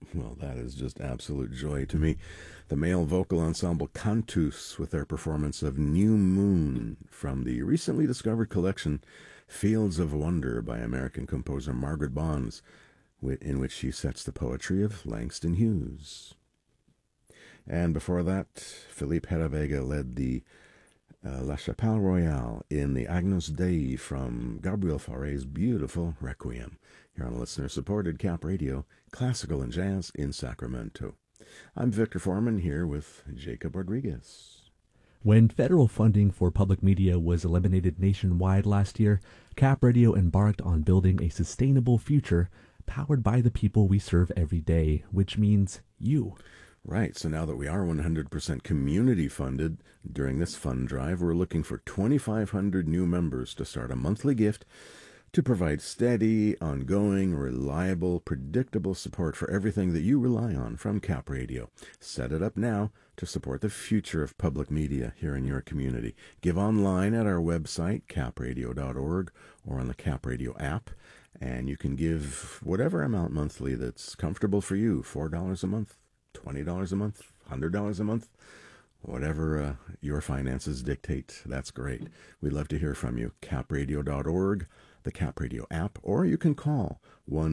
Well, that is just absolute joy to me. The male vocal ensemble Cantus with their performance of New Moon from the recently discovered collection Fields of Wonder by American composer Margaret Bonds, in which she sets the poetry of Langston Hughes. And before that, Philippe Heravega led the La Chapelle Royale in the Agnus Dei from Gabriel Fauré's beautiful Requiem, here on listener-supported Cap Radio, classical and jazz in Sacramento. I'm Victor Foreman here with Jacob Rodriguez. When federal funding for public media was eliminated nationwide last year, Cap Radio embarked on building a sustainable future powered by the people we serve every day, which means you. Right, so now that we are 100% community funded, during this fund drive, we're looking for 2,500 new members to start a monthly gift to provide steady, ongoing, reliable, predictable support for everything that you rely on from Cap Radio. Set it up now to support the future of public media here in your community. Give online at our website, capradio.org, or on the Cap Radio app, and you can give whatever amount monthly that's comfortable for you, $4 a month, $20 a month, $100 a month, whatever your finances dictate. That's great. We'd love to hear from you. capradio.org, the Cap Radio app, or you can call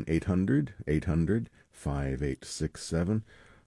1-800-800-5867,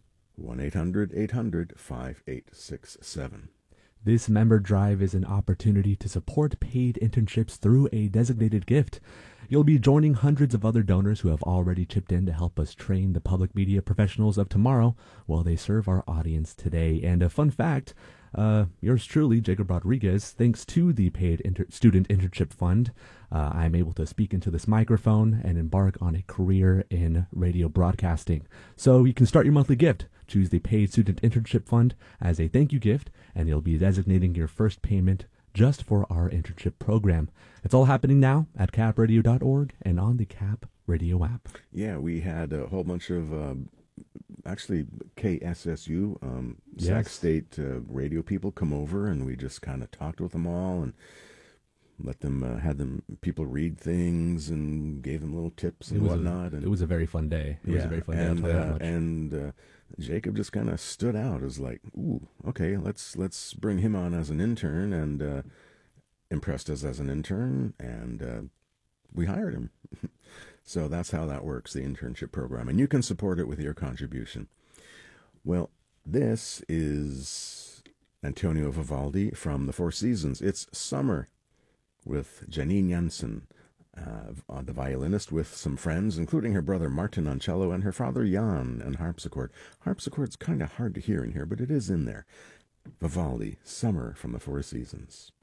1-800-800-5867. This member drive is an opportunity to support paid internships through a designated gift. You'll be joining hundreds of other donors who have already chipped in to help us train the public media professionals of tomorrow while they serve our audience today. And a fun fact, yours truly, Jacob Rodriguez, thanks to the paid student internship fund, I'm able to speak into this microphone and embark on a career in radio broadcasting. So you can start your monthly gift. Choose the paid student internship fund as a thank you gift, and you'll be designating your first payment just for our internship program. It's all happening now at capradio.org and on the Cap Radio app. Yeah, we had a whole bunch of actually KSSU, Sac State radio people come over, and we just kind of talked with them all and let them had them people read things and gave them little tips and whatnot. It was a very fun day. It was a very fun day. I'll tell you that much. And Jacob just kind of stood out as like, ooh, okay, let's bring him on as an intern, and impressed us as an intern, and we hired him. So that's how that works, the internship program, and you can support it with your contribution. Well, this is Antonio Vivaldi from the Four Seasons. It's Summer with Janine Jansen, the violinist, with some friends, including her brother Martin on cello and her father Jan on harpsichord. Harpsichord's kind of hard to hear in here, but it is in there. Vivaldi, Summer from the Four Seasons.